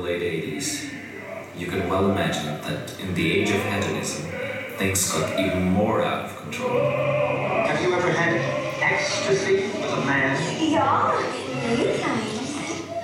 late 80s, you can well imagine that in the age of hedonism, things got even more out of control.